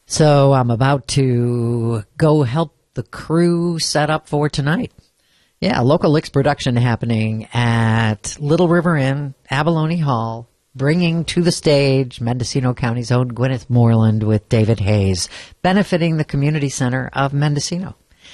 So I'm about to go help the crew set up for tonight. Yeah, local licks production happening at Little River Inn, Abalone Hall, bringing to the stage Mendocino County's own Gwyneth Moreland with David Hayes, benefiting the community center of Mendocino.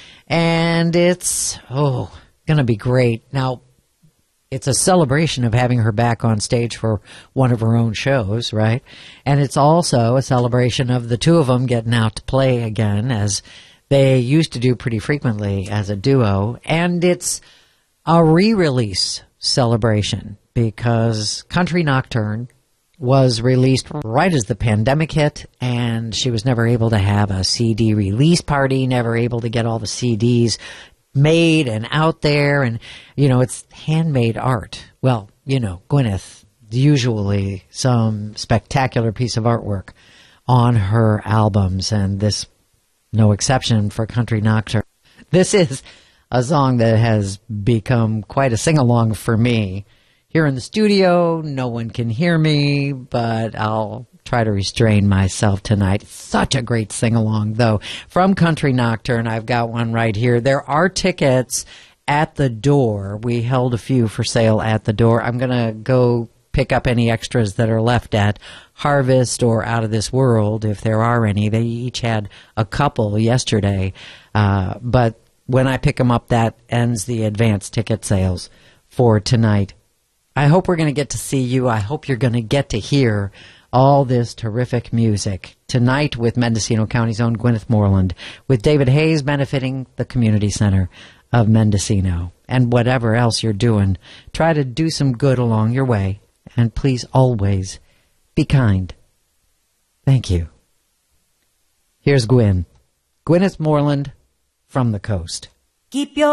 And it's, going to be great. Now, it's a celebration of having her back on stage for one of her own shows, right? And it's also a celebration of the two of them getting out to play again, as they used to do pretty frequently as a duo. And it's a re-release celebration because Country Nocturne was released right as the pandemic hit, and she was never able to have a CD release party, never able to get all the CDs made and out there. And, it's handmade art. Well, Gwyneth, usually some spectacular piece of artwork on her albums, and this no exception for Country Nocturne. This is a song that has become quite a sing-along for me. Here in the studio, no one can hear me, but I'll try to restrain myself tonight. It's such a great sing-along, though. From Country Nocturne, I've got one right here. There are tickets at the door. We held a few for sale at the door. I'm going to go pick up any extras that are left at Harvest or Out of This World, if there are any. They each had a couple yesterday, but when I pick them up, that ends the advance ticket sales for tonight. I hope we're going to get to see you. I hope you're going to get to hear all this terrific music tonight with Mendocino County's own Gwyneth Moreland, with David Hayes benefiting the community center of Mendocino. And whatever else you're doing, try to do some good along your way. And please always be kind. Thank you. Here's Gwyneth Moreland from the coast. Keep your